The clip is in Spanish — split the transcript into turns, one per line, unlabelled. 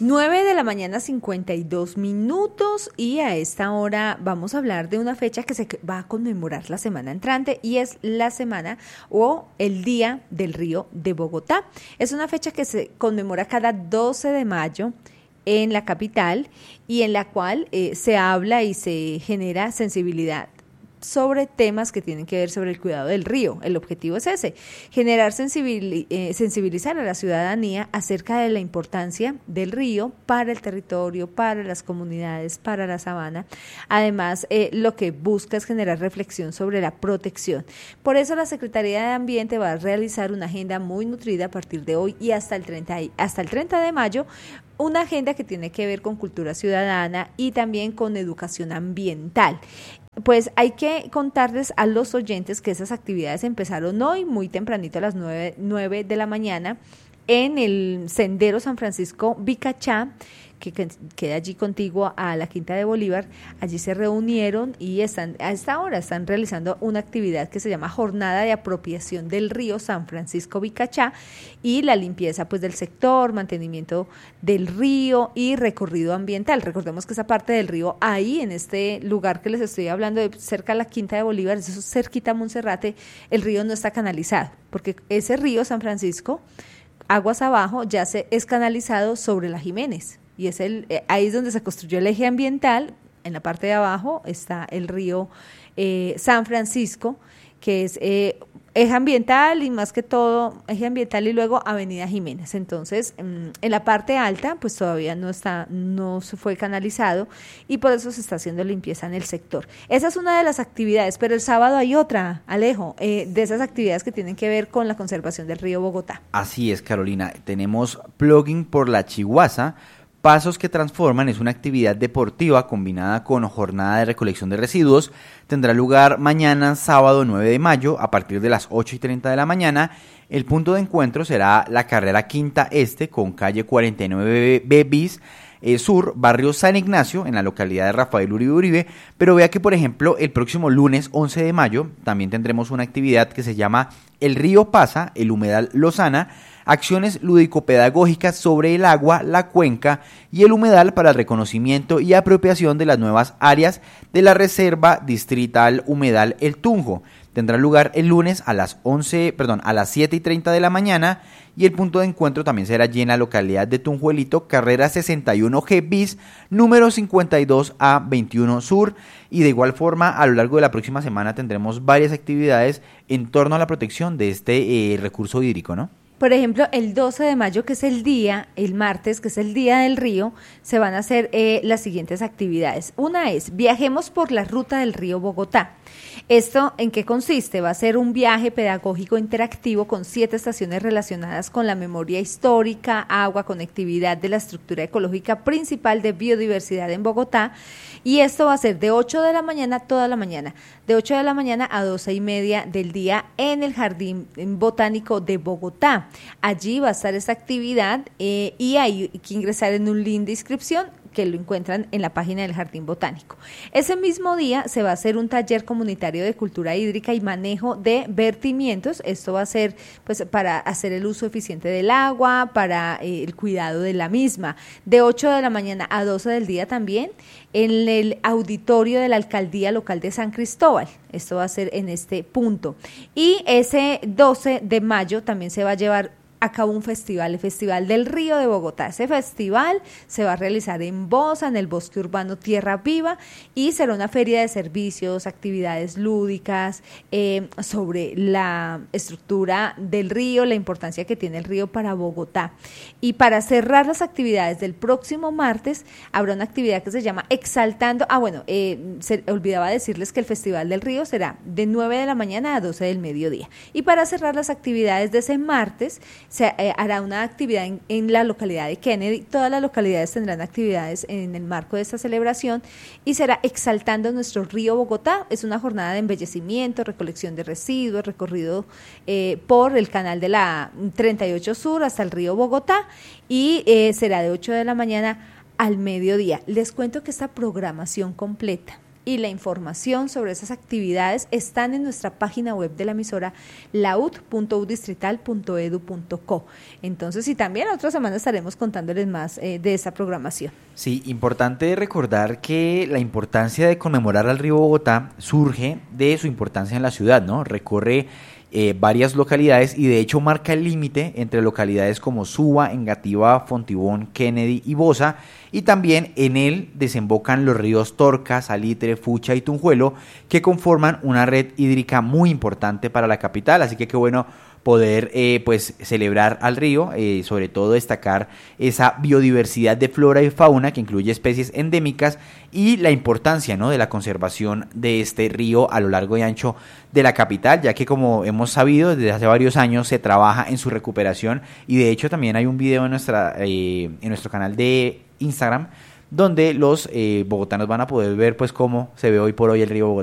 9 de la mañana, 52 minutos, y a esta hora vamos a hablar de una fecha que se va a conmemorar la semana entrante, y es la semana o el Día del Río de Bogotá. Es una fecha que se conmemora cada 12 de mayo en la capital y en la cual se habla y se genera sensibilidad sobre temas que tienen que ver sobre el cuidado del río. El objetivo es ese, generar sensibilizar a la ciudadanía acerca de la importancia del río para el territorio, para las comunidades, para la sabana. Además, lo que busca es generar reflexión sobre la protección. Por eso la Secretaría de Ambiente va a realizar una agenda muy nutrida a partir de hoy y hasta el 30 de mayo, una agenda que tiene que ver con cultura ciudadana y también con educación ambiental. Pues hay que contarles a los oyentes que esas actividades empezaron hoy muy tempranito a las 9 de la mañana en el Sendero San Francisco Vicachá, que queda allí contiguo a la Quinta de Bolívar. Allí se reunieron y a esta hora están realizando una actividad que se llama Jornada de Apropiación del Río San Francisco Vicachá, y la limpieza pues del sector, mantenimiento del río y recorrido ambiental. Recordemos que esa parte del río, ahí en este lugar que les estoy hablando, de cerca a la Quinta de Bolívar, eso cerquita a Monserrate, el río no está canalizado, porque ese río San Francisco, aguas abajo, ya es canalizado sobre la Jiménez. Y es ahí es donde se construyó el eje ambiental. En la parte de abajo está el río San Francisco, que es eje ambiental y más que todo eje ambiental, y luego Avenida Jiménez. Entonces, en la parte alta, pues todavía no se fue canalizado, y por eso se está haciendo limpieza en el sector. Esa es una de las actividades, pero el sábado hay otra, Alejo, de esas actividades que tienen que ver con la conservación del río Bogotá.
Así es, Carolina. Tenemos Plugging por la Chiguaza. Pasos que transforman es una actividad deportiva combinada con jornada de recolección de residuos. Tendrá lugar mañana, sábado 9 de mayo, a partir de las 8:30 de la mañana. El punto de encuentro será la carrera Quinta Este con calle 49B bis Sur, barrio San Ignacio, en la localidad de Rafael Uribe Uribe. Pero vea que, por ejemplo, el próximo lunes 11 de mayo también tendremos una actividad que se llama El Río Pasa, el Humedal Lozana. Acciones lúdico-pedagógicas sobre el agua, la cuenca y el humedal para el reconocimiento y apropiación de las nuevas áreas de la Reserva Distrital Humedal El Tunjo. Tendrá lugar el lunes a las 7:30 de la mañana, y el punto de encuentro también será allí en la localidad de Tunjuelito, carrera 61G bis, número 52A21 Sur. Y de igual forma, a lo largo de la próxima semana tendremos varias actividades en torno a la protección de este recurso hídrico, ¿no?
Por ejemplo, el 12 de mayo, que es el martes, que es el Día del Río, se van a hacer las siguientes actividades. Una es, viajemos por la ruta del río Bogotá. ¿Esto en qué consiste? Va a ser un viaje pedagógico interactivo con 7 estaciones relacionadas con la memoria histórica, agua, conectividad de la estructura ecológica principal de biodiversidad en Bogotá. Y esto va a ser de 8 de la mañana, toda la mañana, de 8 de la mañana a 12:30 del día en el Jardín Botánico de Bogotá. Allí va a estar esta actividad y hay que ingresar en un link de inscripción que lo encuentran en la página del Jardín Botánico. Ese mismo día se va a hacer un taller comunitario de cultura hídrica y manejo de vertimientos. Esto va a ser pues para hacer el uso eficiente del agua, para el cuidado de la misma. De 8 de la mañana a 12 del día también en el auditorio de la Alcaldía Local de San Cristóbal. Esto va a ser en este punto. Y ese 12 de mayo también se va a llevar a cabo un festival, el Festival del Río de Bogotá. Ese festival se va a realizar en Bosa, en el Bosque Urbano Tierra Viva, y será una feria de servicios, actividades lúdicas sobre la estructura del río, la importancia que tiene el río para Bogotá. Y para cerrar las actividades del próximo martes, habrá una actividad que se llama Exaltando. Se olvidaba decirles que el Festival del Río será de 9 de la mañana a 12 del mediodía. Y para cerrar las actividades de ese martes, se hará una actividad en la localidad de Kennedy. Todas las localidades tendrán actividades en el marco de esta celebración, y será Exaltando nuestro río Bogotá. Es una jornada de embellecimiento, recolección de residuos, recorrido por el canal de la 38 Sur hasta el río Bogotá, y será de 8 de la mañana al mediodía. Les cuento que esta programación completa y la información sobre esas actividades están en nuestra página web de la emisora laud.udistrital.edu.co. Entonces, y también otra semana estaremos contándoles más de esta programación.
Sí, importante recordar que la importancia de conmemorar al río Bogotá surge de su importancia en la ciudad, ¿no? Recorre varias localidades y de hecho marca el límite entre localidades como Suba, Engativá, Fontibón, Kennedy y Bosa, y también en él desembocan los ríos Torca, Salitre, Fucha y Tunjuelo, que conforman una red hídrica muy importante para la capital, así que qué bueno poder pues celebrar al río, sobre todo destacar esa biodiversidad de flora y fauna que incluye especies endémicas y la importancia, ¿no?, de la conservación de este río a lo largo y ancho de la capital, ya que como hemos sabido desde hace varios años se trabaja en su recuperación y de hecho también hay un video en nuestro canal de Instagram donde los bogotanos van a poder ver pues cómo se ve hoy por hoy el río Bogotá.